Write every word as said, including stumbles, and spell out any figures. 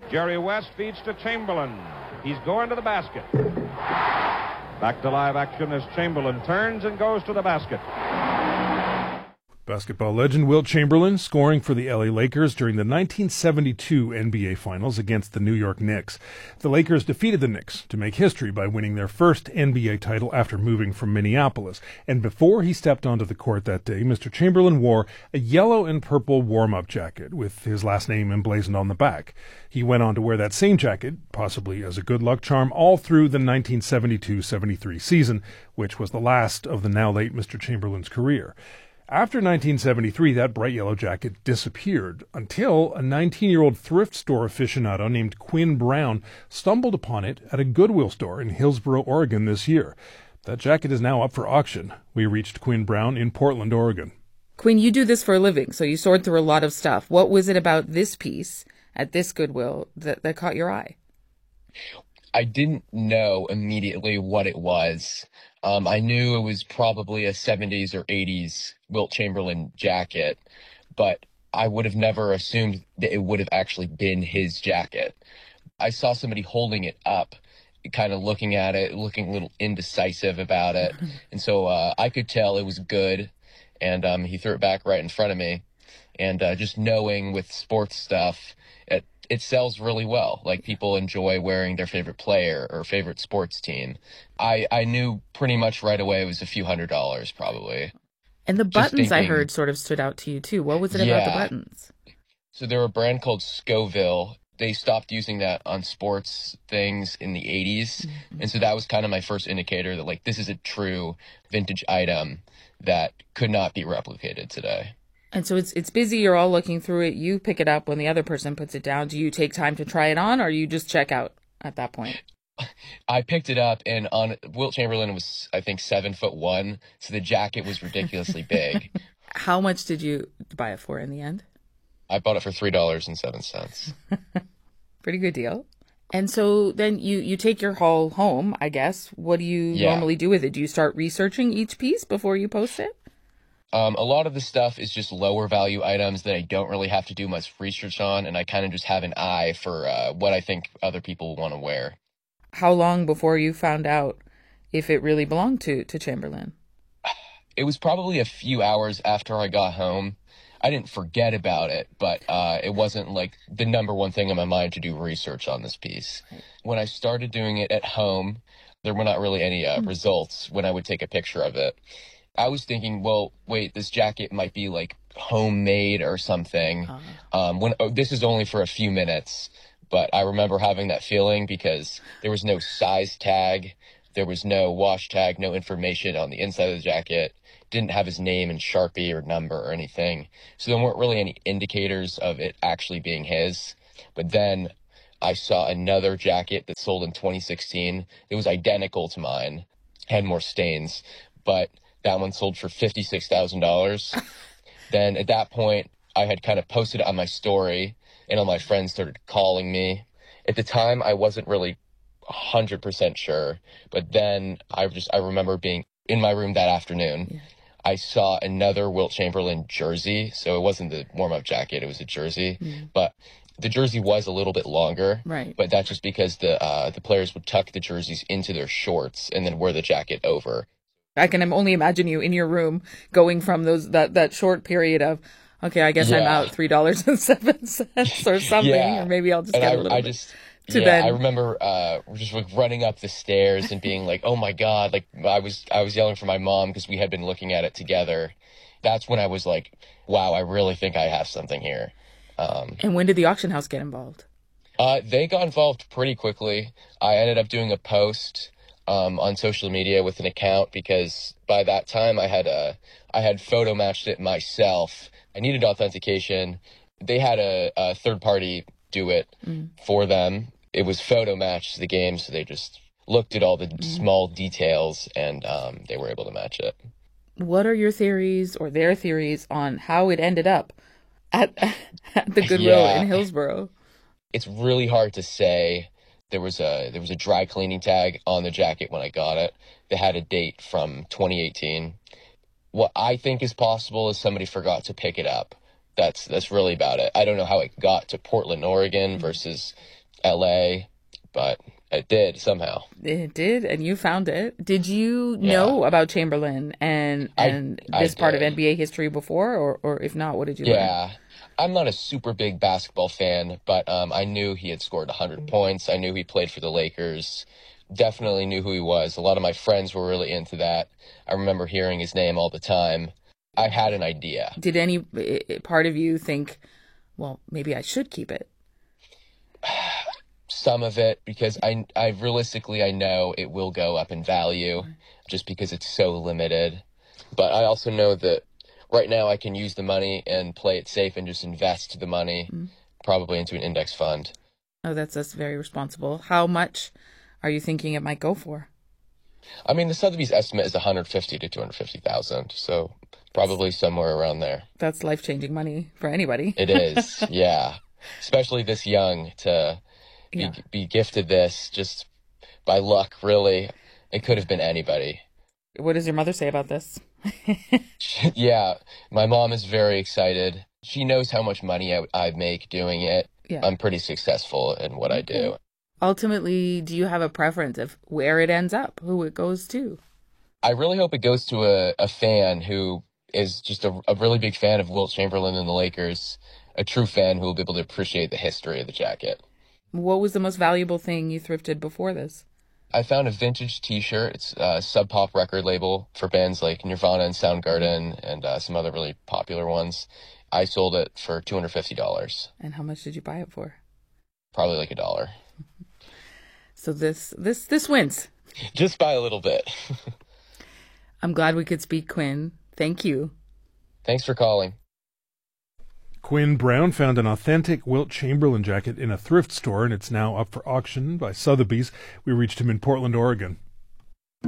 Jerry West feeds to Chamberlain. He's going to the basket. Back to live action as Chamberlain turns and goes to the basket. Basketball legend Wilt Chamberlain scoring for the L A Lakers during the nineteen seventy-two N B A Finals against the New York Knicks. The Lakers defeated the Knicks to make history by winning their first N B A title after moving from Minneapolis. And before he stepped onto the court that day, Mister Chamberlain wore a yellow and purple warm-up jacket with his last name emblazoned on the back. He went on to wear that same jacket, possibly as a good luck charm, all through the nineteen seventy-two seventy-three season, which was the last of the now late Mister Chamberlain's career. After nineteen seventy-three, that bright yellow jacket disappeared until a nineteen-year-old thrift store aficionado named Quinn Brown stumbled upon it at a Goodwill store in Hillsboro, Oregon this year. That jacket is now up for auction. We reached Quinn Brown in Portland, Oregon. Quinn, you do this for a living, so you sort through a lot of stuff. What was it about this piece at this Goodwill that, that caught your eye? I didn't know immediately what it was. Um, I knew it was probably a seventies or eighties Wilt Chamberlain jacket, but I would have never assumed that it would have actually been his jacket. I saw somebody holding it up, kind of looking at it, looking a little indecisive about it. And so uh, I could tell it was good, and um, he threw it back right in front of me. And uh, just knowing with sports stuff, it, it sells really well. Like, people enjoy wearing their favorite player or favorite sports team. I, I knew pretty much right away it was a few hundred dollars probably. And the buttons, thinking, I heard, sort of stood out to you too. What was it yeah. about the buttons? So they're a brand called Scoville. They stopped using that on sports things in the eighties. Mm-hmm. And so that was kind of my first indicator that, like, this is a true vintage item that could not be replicated today. And so it's it's busy. You're all looking through it. You pick it up when the other person puts it down. Do you take time to try it on, or you just check out at that point? I picked it up, and on Wilt Chamberlain was, I think, seven foot one, so the jacket was ridiculously big. How much did you buy it for in the end? I bought it for three dollars and seven cents. Pretty good deal. And so then you, you take your haul home, I guess. What do you yeah. normally do with it? Do you start researching each piece before you post it? Um, a lot of the stuff is just lower value items that I don't really have to do much research on, and I kind of just have an eye for uh, what I think other people want to wear. How long before you found out if it really belonged to, to Chamberlain? It was probably a few hours after I got home. I didn't forget about it, but uh, it wasn't like the number one thing in my mind to do research on this piece. When I started doing it at home, there were not really any uh, mm-hmm. results when I would take a picture of it. I was thinking, well, wait, this jacket might be like homemade or something. Uh-huh. Um, when oh, this is only for a few minutes, but I remember having that feeling because there was no size tag, there was no wash tag, no information on the inside of the jacket, didn't have his name in Sharpie or number or anything. So there weren't really any indicators of it actually being his. But then I saw another jacket that sold in twenty sixteen. It was identical to mine, had more stains, but that one sold for fifty-six thousand dollars. Then at that point, I had kind of posted it on my story, and all my friends started calling me. At the time, I wasn't really one hundred percent sure, but then I just I remember being in my room that afternoon. Yeah. I saw another Wilt Chamberlain jersey, so it wasn't the warm-up jacket, it was a jersey, mm. but the jersey was a little bit longer, right? But that's just because the uh, the players would tuck the jerseys into their shorts and then wear the jacket over. I can only imagine you in your room going from those that, that short period of, okay, I guess yeah. I'm out three dollars and seven cents or something, yeah. or maybe I'll just and get I, a little I bit. Just, to yeah, then... I remember uh, just like running up the stairs and being like, oh my God, like I was I was yelling for my mom because we had been looking at it together. That's when I was like, wow, I really think I have something here. Um, and when did the auction house get involved? Uh, they got involved pretty quickly. I ended up doing a post um, on social media with an account because by that time I had a, I had photo matched it myself. I needed authentication. They had a, a third party do it mm. for them. It was photo matched to the game, so they just looked at all the mm. small details and um, they were able to match it. What are your theories or their theories on how it ended up at, at the Goodwill yeah. in Hillsboro? It's really hard to say. There was a there was a dry cleaning tag on the jacket when I got it. They had a date from twenty eighteen. What I think is possible is somebody forgot to pick it up. That's that's really about it. I don't know how it got to Portland, Oregon versus L A, but it did somehow. It did, and you found it. Did you know Yeah. about Chamberlain and I- and I this part of did. N B A history before, or or if not, what did you learn? Yeah. I'm not a super big basketball fan, but um, I knew he had scored one hundred points. I knew he played for the Lakers. Definitely knew who he was. A lot of my friends were really into that. I remember hearing his name all the time. I had an idea. Did any uh, part of you think, well, maybe I should keep it? Some of it, because I, I realistically, I know it will go up in value just because it's so limited. But I also know that right now I can use the money and play it safe and just invest the money Mm. probably into an index fund. Oh, that's that's very responsible. How much are you thinking it might go for? I mean, the Sotheby's estimate is one hundred fifty to two hundred fifty thousand, so probably somewhere around there. That's life-changing money for anybody. It is, yeah. Especially this young to be, Yeah. be gifted this just by luck, really. It could have been anybody. What does your mother say about this? Yeah, my mom is very excited. She knows how much money I, I make doing it. Yeah. I'm pretty successful in what I do. Ultimately, do you have a preference of where it ends up, who it goes to? I really hope it goes to a, a fan who is just a, a really big fan of Wilt Chamberlain and the Lakers, a true fan who will be able to appreciate the history of the jacket. What was the most valuable thing you thrifted before this? I found a vintage T-shirt. It's a Sub Pop record label for bands like Nirvana and Soundgarden and uh, some other really popular ones. I sold it for two hundred fifty dollars. And how much did you buy it for? Probably like a dollar. So this this this wins. Just by a little bit. I'm glad we could speak, Quinn. Thank you. Thanks for calling. Quinn Brown found an authentic Wilt Chamberlain jacket in a thrift store, and it's now up for auction by Sotheby's. We reached him in Portland, Oregon.